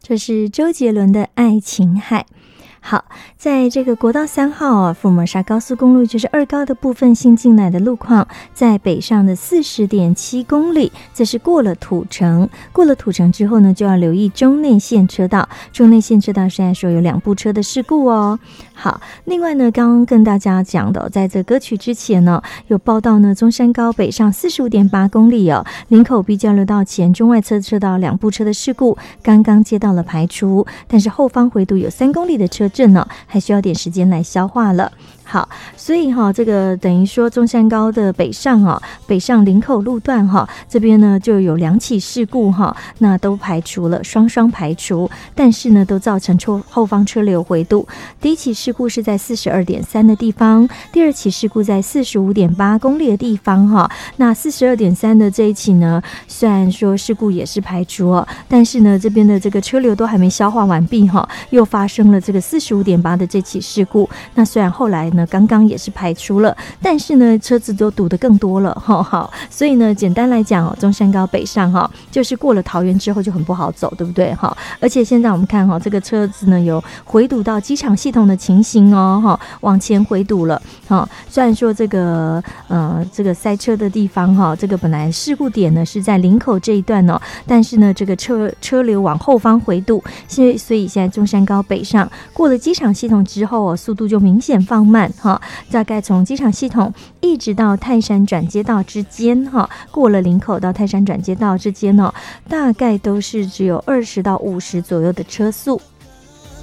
这是周杰伦的《爱琴海》。好，在这个国道3号福尔摩沙高速公路，就是二高的部分新进来的路况，在北上的40.7公里，这是过了土城。过了土城之后呢，就要留意中内线车道。中内线车道现在说有2部车的事故哦。好，另外呢，刚刚跟大家讲的，在这歌曲之前呢，有报道呢，中山高北上45.8公里哦，林口 B 交流道前中外侧车道2部车的事故，刚刚接到了排除，但是后方回堵有3公里的车阵呢，还需要点时间来消化了。好，所以这个等于说中山高的北上北上林口路段这边呢就有2起事故那都排除了，双排除，但是呢都造成后方车流回堵。第一起事故是在42.3的地方，第二起事故在45.8公里的地方那42.3的这一起呢，虽然说事故也是排除但是呢这边的这个车流都还没消化完毕又发生了这个45.8的这起事故。那虽然后来呢刚刚也是排除了，但是呢车子都堵得更多了好，所以呢简单来讲中山高北上就是过了桃园之后就很不好走，对不对而且现在我们看这个车子呢有回堵到机场系统的情形往前回堵了虽然说这个塞车的地方这个本来事故点呢是在林口这一段但是呢这个车流往后方回堵，所以现在中山高北上过了机场系统之后速度就明显放慢大概从机场系统一直到泰山转接道之间过了林口到泰山转接道之间大概都是只有20到50左右的车速。